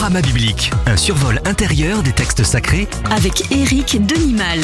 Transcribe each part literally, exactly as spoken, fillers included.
Panorama biblique, un survol intérieur des textes sacrés avec Éric Denimal.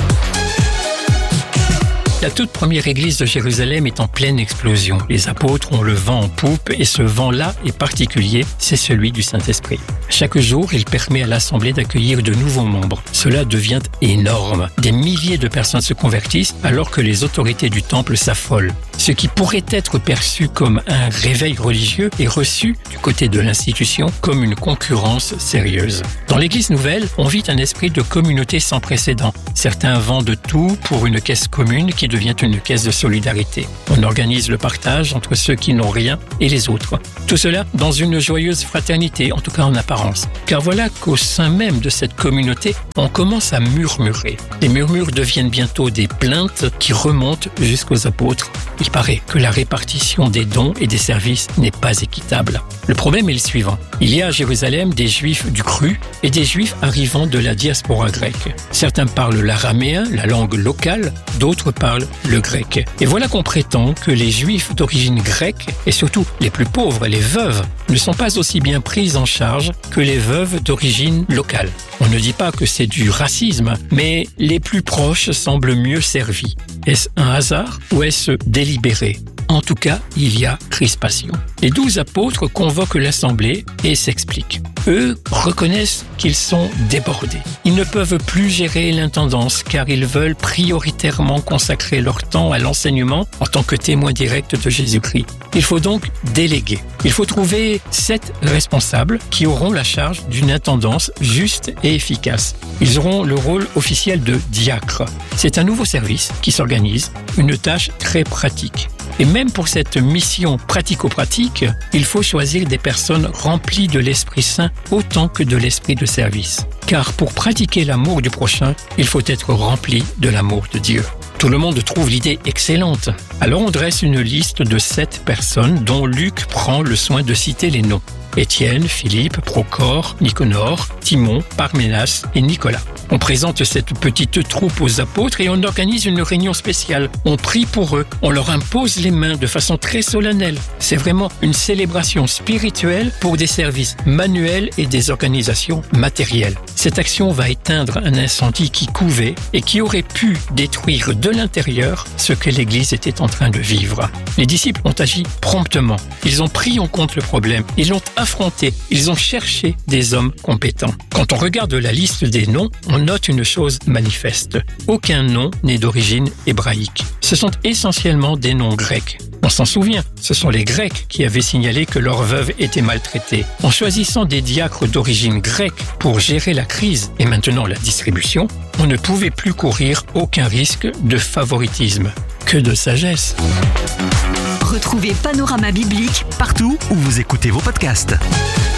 La toute première église de Jérusalem est en pleine explosion. Les apôtres ont le vent en poupe et ce vent-là est particulier, c'est celui du Saint-Esprit. Chaque jour, il permet à l'Assemblée d'accueillir de nouveaux membres. Cela devient énorme. Des milliers de personnes se convertissent alors que les autorités du temple s'affolent. Ce qui pourrait être perçu comme un réveil religieux est reçu du côté de l'institution comme une concurrence sérieuse. Dans l'Église nouvelle, on vit un esprit de communauté sans précédent. Certains vendent tout pour une caisse commune qui devient une caisse de solidarité. On organise le partage entre ceux qui n'ont rien et les autres. Tout cela dans une joyeuse fraternité, en tout cas en apparence. Car voilà qu'au sein même de cette communauté, on commence à murmurer. Les murmures deviennent bientôt des plaintes qui remontent jusqu'aux apôtres. Il paraît que la répartition des dons et des services n'est pas équitable. Le problème est le suivant. Il y a à Jérusalem des Juifs du cru et des Juifs arrivant de la diaspora grecque. Certains parlent l'araméen, la langue locale, d'autres parlent le grec. Et voilà qu'on prétend que les Juifs d'origine grecque, et surtout les plus pauvres, les veuves, ne sont pas aussi bien prises en charge que les veuves d'origine locale. On ne dit pas que c'est du racisme, mais les plus proches semblent mieux servis. Est-ce un hasard ou est-ce délibéré ? En tout cas, il y a crispation. Les douze apôtres convoquent l'assemblée et s'expliquent. Eux reconnaissent qu'ils sont débordés. Ils ne peuvent plus gérer l'intendance car ils veulent prioritairement consacrer leur temps à l'enseignement en tant que témoins directs de Jésus-Christ. Il faut donc déléguer. Il faut trouver sept responsables qui auront la charge d'une intendance juste et efficace. Ils auront le rôle officiel de diacre. C'est un nouveau service qui s'organise, une tâche très pratique. Et même pour cette mission pratico-pratique, il faut choisir des personnes remplies de l'Esprit Saint autant que de l'esprit de service. Car pour pratiquer l'amour du prochain, il faut être rempli de l'amour de Dieu. Tout le monde trouve l'idée excellente. Alors on dresse une liste de sept personnes dont Luc prend le soin de citer les noms. Étienne, Philippe, Procore, Nicanor, Timon, Parménas et Nicolas. On présente cette petite troupe aux apôtres et on organise une réunion spéciale. On prie pour eux, on leur impose les mains de façon très solennelle. C'est vraiment une célébration spirituelle pour des services manuels et des organisations matérielles. Cette action va éteindre un incendie qui couvait et qui aurait pu détruire de l'intérieur ce que l'Église était en train de vivre. Les disciples ont agi promptement. Ils ont pris en compte le problème. Ils l'ont affronté. Ils ont cherché des hommes compétents. Quand on regarde la liste des noms, on note une chose manifeste. Aucun nom n'est d'origine hébraïque. Ce sont essentiellement des noms grecs. On s'en souvient, ce sont les Grecs qui avaient signalé que leurs veuves étaient maltraitées. En choisissant des diacres d'origine grecque pour gérer la crise et maintenant la distribution, on ne pouvait plus courir aucun risque de favoritisme. Que de sagesse! Retrouvez Panorama biblique partout où vous écoutez vos podcasts.